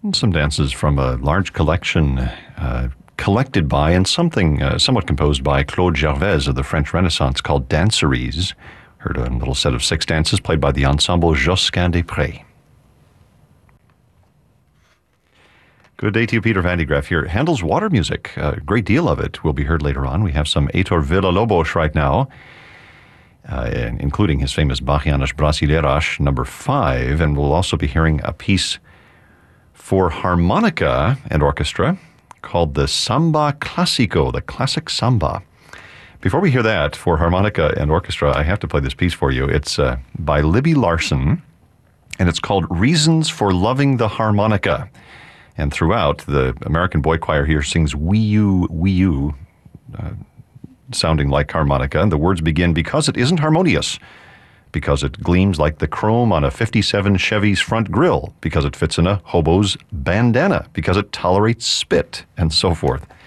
Some dances from a large collection collected by and something somewhat composed by Claude Gervais of the French Renaissance called Danceries. Heard a little set of 6 dances played by the ensemble Josquin des Prés. Good day to you, Peter Van de Graaff here. Handel's water music, a great deal of it will be heard later on. We have some Heitor Villa-Lobos right now, including his famous Bachianas Brasileiras, number 5, and we'll also be hearing a piece for harmonica and orchestra called the Samba Classico, the classic samba. Before we hear that for harmonica and orchestra, I have to play this piece for you. It's by Libby Larsen, and it's called Reasons for Loving the Harmonica. And throughout, the American Boy Choir here sings wee you, sounding like harmonica. And the words begin, because it isn't harmonious, because it gleams like the chrome on a 57 Chevy's front grille, because it fits in a hobo's bandana, because it tolerates spit, and so forth.